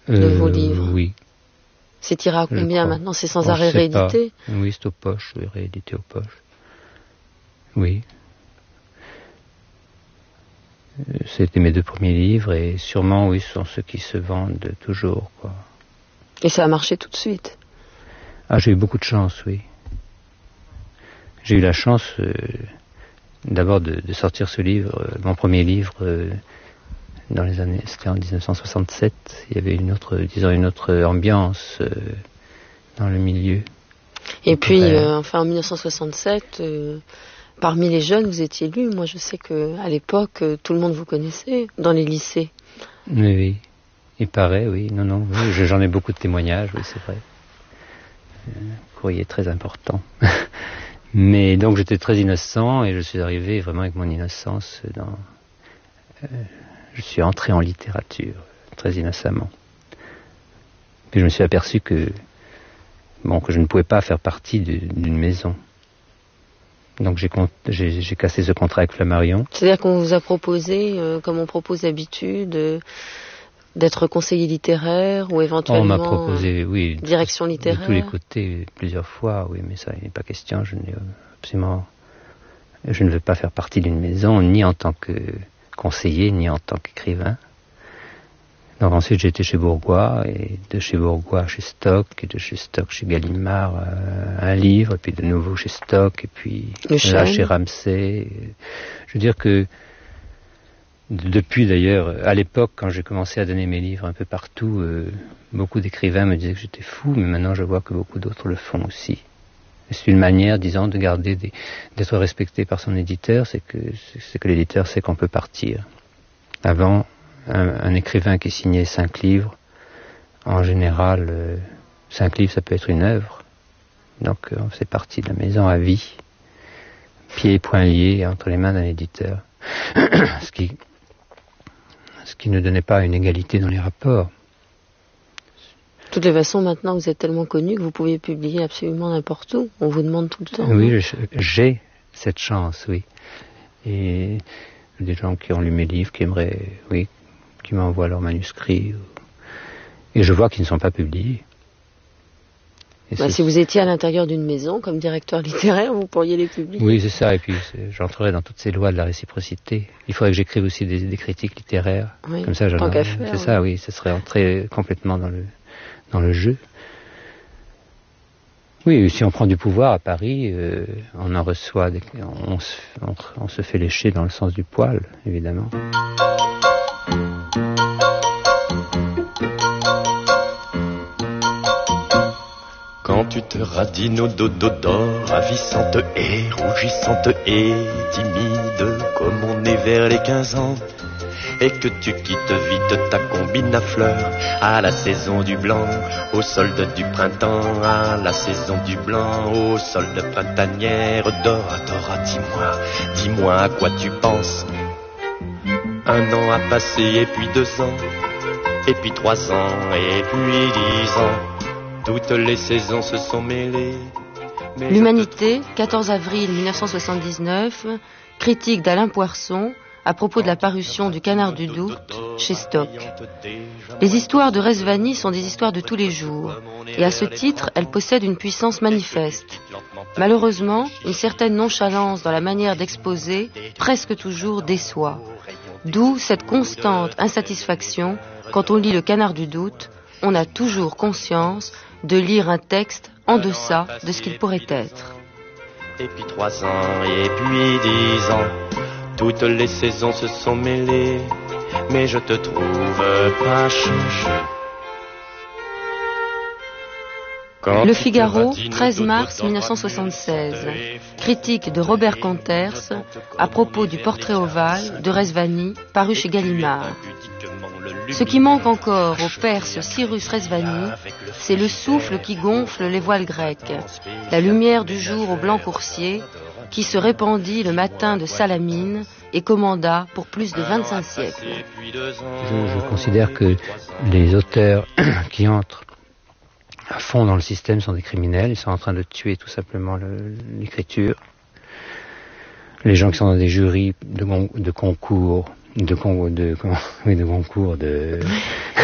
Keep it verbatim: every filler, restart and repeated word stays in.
de euh, vos livres? Oui. C'est tiré à combien maintenant? C'est sans arrêt réédité? Oui, c'est aux poches, oui, réédité aux poches. Oui. C'était mes deux premiers livres et sûrement, oui, ce sont ceux qui se vendent toujours, quoi. Et ça a marché tout de suite? Ah, j'ai eu beaucoup de chance, oui. J'ai eu la chance euh, d'abord de, de sortir ce livre, euh, mon premier livre, euh, dans les années, c'était en dix-neuf cent soixante-sept. Il y avait une autre, disons, une autre ambiance euh, dans le milieu. Et puis, euh, enfin, en dix-neuf cent soixante-sept, euh, parmi les jeunes, vous étiez lu. Moi, je sais qu'à l'époque, euh, tout le monde vous connaissait dans les lycées. Oui, oui. Il paraît, oui. Non, non, oui. J'en ai beaucoup de témoignages, oui, c'est vrai. Un courrier très important. Mais donc, j'étais très innocent et je suis arrivé vraiment avec mon innocence dans... Euh, je suis entré en littérature, très innocemment. Puis je me suis aperçu que, bon, que je ne pouvais pas faire partie d'une maison. Donc j'ai, j'ai, j'ai cassé ce contrat avec Flammarion. C'est-à-dire qu'on vous a proposé, euh, comme on propose d'habitude, euh, d'être conseiller littéraire ou éventuellement on m'a proposé, oui, direction littéraire. De tous les côtés, plusieurs fois, oui, mais ça, il n'est pas question. Je n'ai absolument, je ne veux pas faire partie d'une maison, ni en tant que conseiller, ni en tant qu'écrivain. Donc ensuite j'ai été chez Bourgois, et de chez Bourgois chez Stock, et de chez Stock chez Gallimard, euh, un livre, et puis de nouveau chez Stock, et puis Le là chêne. chez Ramsay. Je veux dire que depuis d'ailleurs, à l'époque quand j'ai commencé à donner mes livres un peu partout, euh, beaucoup d'écrivains me disaient que j'étais fou, mais maintenant je vois que beaucoup d'autres le font aussi. C'est une manière, disons, de garder, des, d'être respecté par son éditeur, c'est que, c'est que l'éditeur sait qu'on peut partir. Avant, un, un écrivain qui signait cinq livres, en général, euh, cinq livres, ça peut être une œuvre. Donc, euh, c'est parti de la maison à vie, pieds et poings liés entre les mains d'un éditeur. ce qui, ce qui ne donnait pas une égalité dans les rapports. De toutes les façons, maintenant, vous êtes tellement connu que vous pouvez publier absolument n'importe où. On vous demande tout le temps. Oui, je, j'ai cette chance, oui. Et des gens qui ont lu mes livres, qui aimeraient, oui, qui m'envoient leurs manuscrits. Et je vois qu'ils ne sont pas publiés. Bah, si vous étiez à l'intérieur d'une maison, comme directeur littéraire, vous pourriez les publier. Oui, c'est ça. Et puis, c'est, j'entrerai dans toutes ces lois de la réciprocité. Il faudrait que j'écrive aussi des, des critiques littéraires. Oui, comme ça, j'en tant ai, qu'à faire. C'est oui. ça, oui. Ça serait entré complètement dans le, dans le jeu. Oui, si on prend du pouvoir à Paris, euh, on en reçoit, des, on, se, on, on se fait lécher dans le sens du poil, évidemment. Quand tu te radines au dodo d'or, ravissante et rougissante et timide, comme on est vers les quinze ans, et que tu quittes vite ta combine à fleurs, à la saison du blanc, au solde du printemps, à la saison du blanc, au solde printanière, Dora, Dora, dis-moi, dis-moi à quoi tu penses. Un an a passé, et puis deux ans, et puis trois ans, et puis dix ans. Toutes les saisons se sont mêlées. L'Humanité, quatorze avril mille neuf cent soixante-dix-neuf, critique d'Alain Poirson à propos de la parution du Canard du Doute chez Stock. Les histoires de Rezvani sont des histoires de tous les jours, et à ce titre, elles possèdent une puissance manifeste. Malheureusement, une certaine nonchalance dans la manière d'exposer, presque toujours déçoit. D'où cette constante insatisfaction quand on lit le Canard du Doute, on a toujours conscience de lire un texte en deçà de ce qu'il pourrait être. Et puis trois ans, et puis dix ans, toutes les saisons se sont mêlées, mais je te trouve pas chouchou. Le Figaro, treize mars mille neuf cent soixante-seize. Critique de Robert Conters à propos du portrait ovale de Rezvani, paru chez Gallimard. Ce qui manque encore au Perse Cyrus Rezvani, c'est le souffle qui gonfle les voiles grecques, la lumière du jour au blanc coursier, qui se répandit le matin de Salamine et commanda pour plus de vingt-cinq siècles. Je, je considère que les auteurs qui entrent à fond dans le système sont des criminels, ils sont en train de tuer tout simplement le, l'écriture. Les gens qui sont dans des jurys de, de concours, de, con, de, comment, oui, de concours, de,